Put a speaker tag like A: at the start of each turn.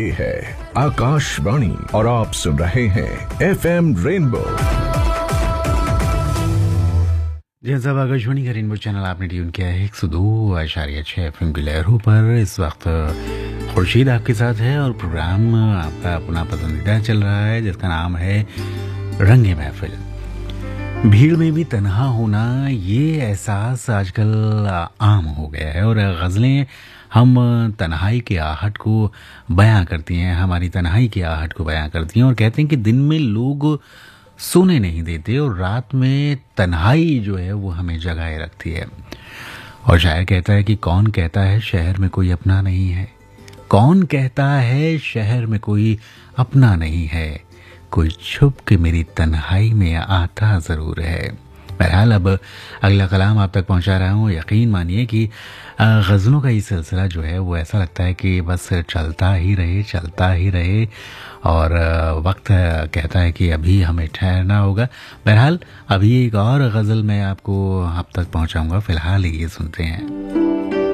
A: ये है आकाशवाणी और आप सुन रहे हैं FM रेनबो।
B: जी साहब, आकाशवाणी का रेनबो चैनल आपने ट्यून किया है 102.6 FM की लहरों पर। इस वक्त खुर्शीद आपके साथ है और प्रोग्राम आपका अपना पसंदीदा चल रहा है जिसका नाम है रंगे महफिल। भीड़ में भी तन्हा होना, ये एहसास आजकल आम हो गया है और गज़लें हम तन्हाई की आहट को बयां करती हैं, हमारी तन्हाई की आहट को बयां करती हैं और कहते हैं कि दिन में लोग सोने नहीं देते और रात में तन्हाई जो है वो हमें जगाए रखती है। और शायर कहता है कि कौन कहता है शहर में कोई अपना नहीं है, कौन कहता है शहर में कोई अपना नहीं है, कोई छुप के मेरी तन्हाई में आता ज़रूर है। बहरहाल अब अगला कलाम आप तक पहुंचा रहा हूँ। यकीन मानिए कि गज़लों का ये सिलसिला जो है वो ऐसा लगता है कि बस चलता ही रहे और वक्त कहता है कि अभी हमें ठहरना होगा। बहरहाल अभी एक और गज़ल मैं आपको आप तक पहुंचाऊंगा, फ़िलहाल ये सुनते हैं।